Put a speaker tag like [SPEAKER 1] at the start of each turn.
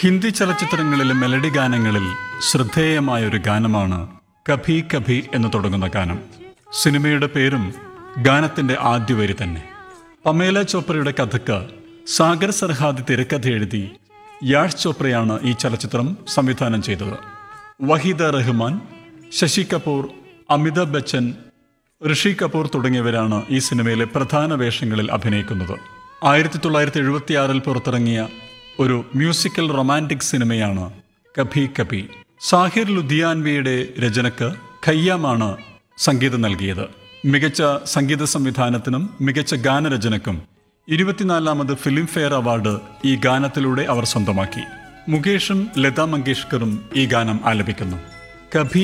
[SPEAKER 1] Hindi ചലച്ചിത്രങ്ങളിലെ melody ഗാനങ്ങളിൽ ശ്രദ്ധേയമായ ഒരു ഗാനമാണ് കഭി കഭി എന്ന് തുടങ്ങുന്ന ഗാനം. സിനിമയുടെ പേരും ഗാനത്തിന്റെ ആദ്യ വരി തന്നെ. പമേല ചോപ്രയുടെ കഥയ്ക്ക് സാഗർ സർഹാദി തിരക്കഥ എഴുതി യാഷ് ചോപ്രയാണ് ഈ ചലച്ചിത്രം സംവിധാനം ചെയ്തത്. വഹീദ റഹ്മാൻ, ശശി കപൂർ, അമിതാഭ് ബച്ചൻ, ഋഷി കപൂർ തുടങ്ങിയവരാണ് ഈ സിനിമയിലെ പ്രധാന വേഷങ്ങളിൽ അഭിനയിക്കുന്നത്. 1976 പുറത്തിറങ്ങിയ ഒരു മ്യൂസിക്കൽ റൊമാൻറ്റിക് സിനിമയാണ് കഭി കഭി. സാഹിർ ലുധിയാൻവിയുടെ രചനയ്ക്ക് ഖയ്യാമാണ് സംഗീതം നൽകിയത്. മികച്ച സംഗീത സംവിധാനത്തിനും മികച്ച ഗാനരചനയ്ക്കും 24ാമത് ഫിലിം ഫെയർ അവാർഡ് ഈ ഗാനത്തിലൂടെ അവർ സ്വന്തമാക്കി. മുകേഷും ലതാ മങ്കേഷ്കറും ഈ ഗാനം ആലപിക്കുന്നു. കഭി